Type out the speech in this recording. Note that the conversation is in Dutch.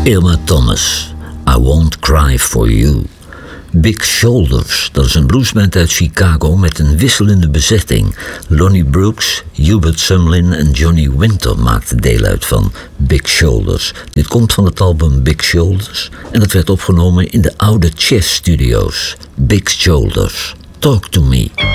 Irma Thomas, I Won't Cry For You. Big Shoulders, dat is een bluesband uit Chicago met een wisselende bezetting. Lonnie Brooks, Hubert Sumlin en Johnny Winter maakten deel uit van Big Shoulders. Dit komt van het album Big Shoulders en dat werd opgenomen in de oude Chess Studios. Big Shoulders, Talk To Me.